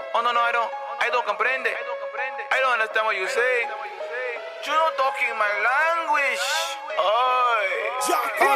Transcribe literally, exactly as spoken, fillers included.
Oh no, no, I don't, I don't comprende. I don't understand what you say. You don't talking my language. Oh.